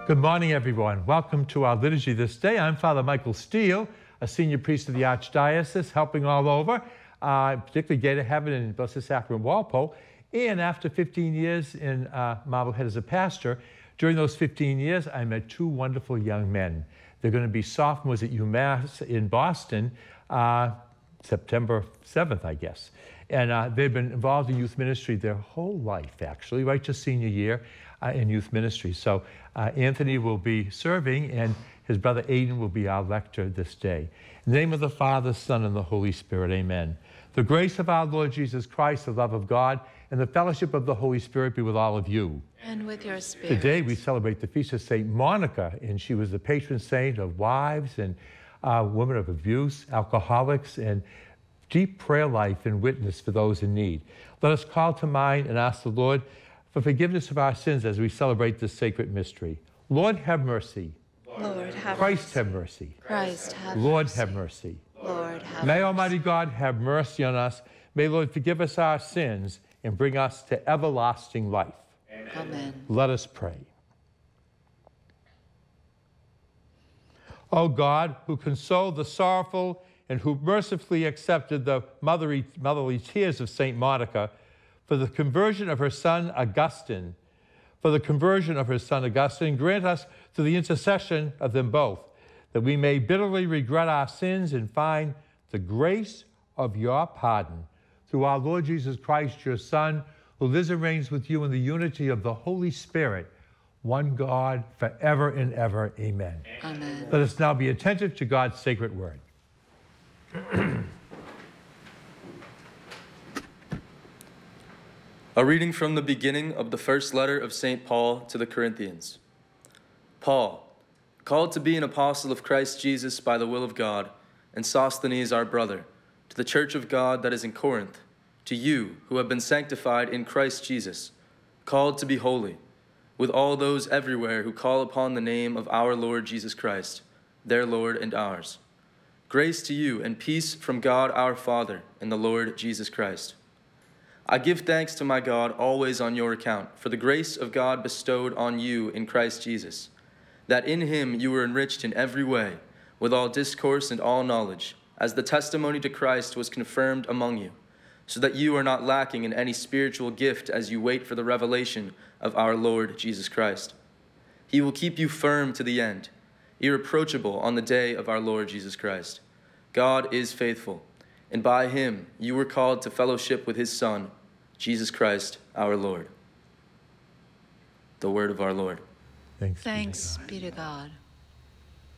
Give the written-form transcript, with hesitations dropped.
Good morning, everyone. Welcome to our liturgy this day. I'm Father Michael Steele, a senior priest of the Archdiocese, helping all over, particularly Gate of Heaven and Blessed Sacrament Walpole. And after 15 years in Marblehead as a pastor, during those 15 years, I met two wonderful young men. They're going to be sophomores at UMass in Boston, September 7th, I guess. And they've been involved in youth ministry their whole life, actually, right to senior year in youth ministry. So Anthony will be serving, and his brother Aiden will be our lector this day. In the name of the Father, Son, and the Holy Spirit, amen. The grace of our Lord Jesus Christ, the love of God, and the fellowship of the Holy Spirit be with all of you. And with your spirit. Today we celebrate the feast of St. Monica, and she was the patron saint of wives and women of abuse, alcoholics, and deep prayer life and witness for those in need. Let us call to mind and ask the Lord for forgiveness of our sins as we celebrate this sacred mystery. Lord, have mercy. Lord, have Christ, mercy. have mercy. Christ, have Lord, mercy. have mercy. Lord, have May mercy. Almighty God have mercy on us. May Lord forgive us our sins and bring us to everlasting life. Amen. Let us pray. O God, who consoled the sorrowful and who mercifully accepted the motherly tears of St. Monica, for the conversion of her son Augustine, grant us through the intercession of them both, that we may bitterly regret our sins and find the grace of your pardon. Through our Lord Jesus Christ, your Son, who lives and reigns with you in the unity of the Holy Spirit, one God, forever and ever. Amen. Amen. Let us now be attentive to God's sacred word. A reading from the beginning of the first letter of St. Paul to the Corinthians. Paul, called to be an apostle of Christ Jesus by the will of God, and Sosthenes our brother, to the church of God that is in Corinth, to you who have been sanctified in Christ Jesus, called to be holy, with all those everywhere who call upon the name of our Lord Jesus Christ, their Lord and ours. Grace to you and peace from God our Father and the Lord Jesus Christ. I give thanks to my God always on your account for the grace of God bestowed on you in Christ Jesus, that in him you were enriched in every way, with all discourse and all knowledge, as the testimony to Christ was confirmed among you, so that you are not lacking in any spiritual gift as you wait for the revelation of our Lord Jesus Christ. He will keep you firm to the end, irreproachable on the day of our Lord Jesus Christ. God is faithful, and by him you were called to fellowship with his Son, Jesus Christ our Lord. The word of our Lord. Thanks Thanks be to God.